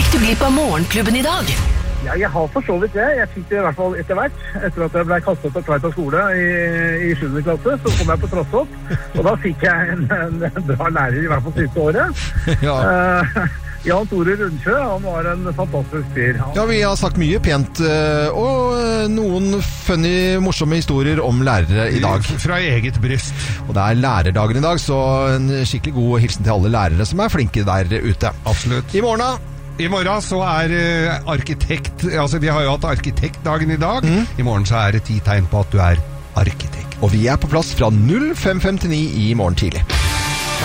gikk du glipp av morgenklubben i dag? Ja, jeg har for så vidt det. Jeg fikk det i hvert fall etter hvert. Etter at jeg ble kastet på Tveita skole i 7. klasse, så kom jeg på Trossopp. Og da fikk jeg en bra lærer, i hvert fall siste året. Ja. Jan Tore Rundsjø, han var en fantastisk fyr. Ja, vi har sagt mye pent, og noen funny, morsomme historier om lærere i dag. Fra eget bryst. Og det er lærerdagen i dag, så en skikkelig god hilsen til alle lærere som er flinke der ute. Absolutt. I morgen da? I morgen så er arkitekt, altså vi har jo hatt arkitektdagen i dag. I morgen så er det 10 tegn på at du er arkitekt. Og vi er på plass fra 05:59 i morgen tidlig.